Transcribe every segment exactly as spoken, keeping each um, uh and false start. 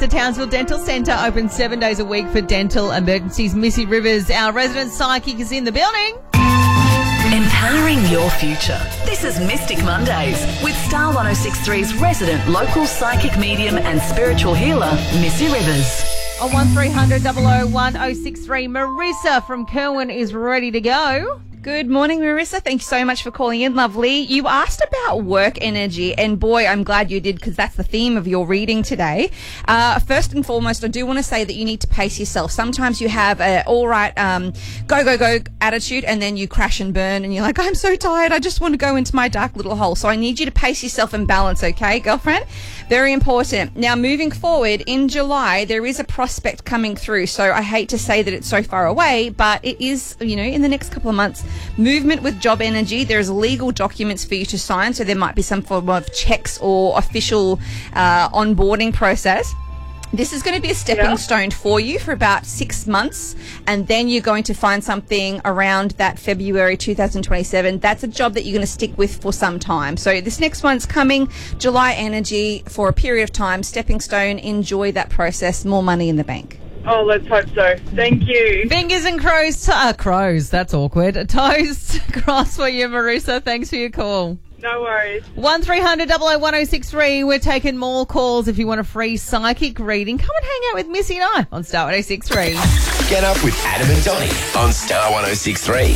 the Townsville Dental Centre, open seven days a week for dental emergencies. Missy Rivers, our resident psychic, is in the building. Empowering your future. This is Mystic Mondays with Star one oh six three's resident local psychic medium and spiritual healer, Missy Rivers. On one three hundred, double oh one oh six three, Marissa from Kerwin is ready to go. Good morning, Marissa. Thank you so much for calling in, lovely. You asked about work energy, and boy, I'm glad you did, because that's the theme of your reading today. Uh, first and foremost, I do want to say that you need to pace yourself. Sometimes you have a all right, um, go, go, go attitude, and then you crash and burn, and you're like, I'm so tired, I just want to go into my dark little hole. So I need you to pace yourself and balance, okay, girlfriend? Very important. Now, moving forward, in July, there is a prospect coming through. So I hate to say that it's so far away, but it is, you know, in the next couple of months. Movement with job energy. There's legal documents for you to sign, so there might be some form of checks or official uh, onboarding process. This is going to be a stepping yeah. stone for you for about six months, and then you're going to find something around that February two thousand twenty-seven. That's a job that you're going to stick with for some time. So this next one's coming, July energy, for a period of time, stepping stone. Enjoy that process. More money in the bank. Oh, let's hope so. Thank you. Fingers and crows. Uh, crows, that's awkward. Toast cross for you, Marissa. Thanks for your call. No worries. one three hundred, double oh one oh six three. We're taking more calls if you want a free psychic reading. Come and hang out with Missy and I on Star one oh six three. Get up with Adam and Donnie on Star one oh six three.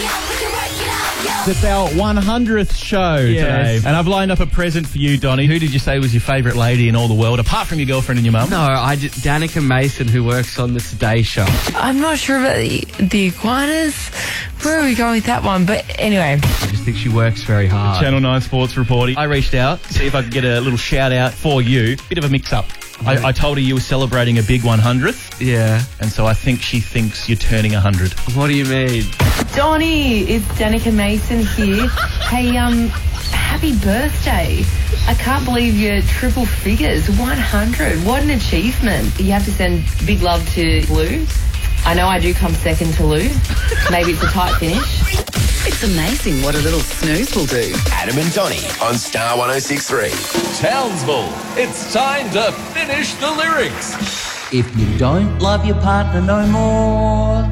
It's our one hundredth show Yes. today. And I've lined up a present for you, Donnie. Who did you say was your favourite lady in all the world, apart from your girlfriend and your mum? No, I did, Danica Mason, who works on the Today Show. I'm not sure about the, the iguanas. Where are we going with that one? But anyway. I just think she works very hard. Channel nine sports reporting. I reached out to see if I could get a little shout out for you. Bit of a mix-up. I, I told her you were celebrating a big one hundredth. Yeah. And so I think she thinks you're turning one hundred. What do you mean? Donnie, it's Danica Mason here. Hey, um, happy birthday. I can't believe you're triple figures. one hundred. What an achievement. You have to send big love to Lou. I know I do come second to Lou. Maybe it's a tight finish. It's amazing what a little snooze will do. Adam and Donnie on Star one oh six three. Townsville, it's time to finish the lyrics. If you don't love your partner no more.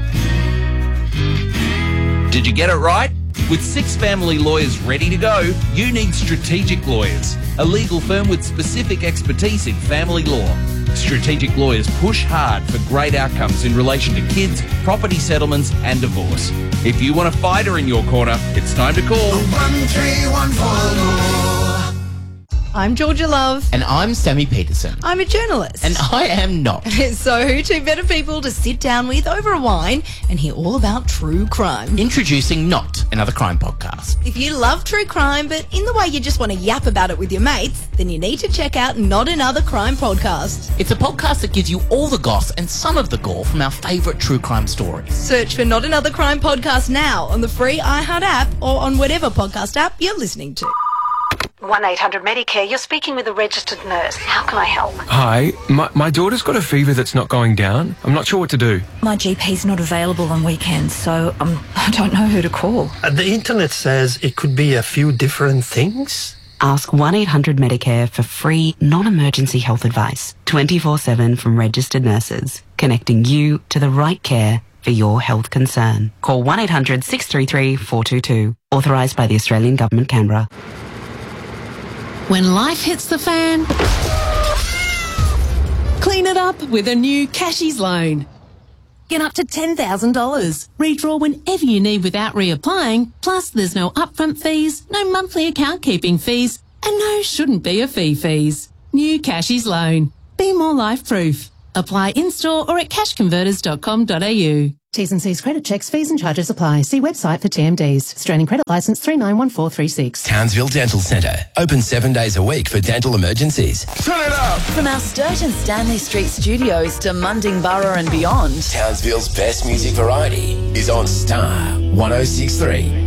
Did you get it right? With six family lawyers ready to go, you need Strategic Lawyers, a legal firm with specific expertise in family law. Strategic Lawyers push hard for great outcomes in relation to kids, property settlements and divorce. If you want a fighter in your corner, it's time to call one three one four law. I'm Georgia Love. And I'm Sammy Peterson. I'm a journalist. And I am not. So who two better people to sit down with over a wine and hear all about true crime? Introducing Not, another crime podcast. If you love true crime, but in the way you just want to yap about it with your mates, then you need to check out Not Another Crime Podcast. It's a podcast that gives you all the goss and some of the gore from our favourite true crime stories. Search for Not Another Crime Podcast now on the free iHeart app or on whatever podcast app you're listening to. one eight hundred Medicare, you're speaking with a registered nurse. How can I help? Hi, my, my daughter's got a fever that's not going down. I'm not sure what to do. My G P's not available on weekends, so um, I don't know who to call. Uh, the internet says it could be a few different things. Ask one eight hundred Medicare for free, non-emergency health advice. twenty-four seven from registered nurses, connecting you to the right care for your health concern. Call one eight hundred six three three four two two. Authorised by the Australian Government, Canberra. When life hits the fan, clean it up with a new Cashies loan. Get up to ten thousand dollars. Redraw whenever you need without reapplying. Plus, there's no upfront fees, no monthly account keeping fees, and no shouldn't be a fee fees. New Cashies loan. Be more life-proof. Apply in-store or at cash converters dot com dot a u. T's and C's credit checks, fees and charges apply. See website for T M Ds. Australian Credit Licence three nine one four three six. Townsville Dental Centre, open seven days a week for dental emergencies. Turn it up! From our Sturt and Stanley Street studios to Mundingburra and beyond, Townsville's best music variety is on Star one oh six three.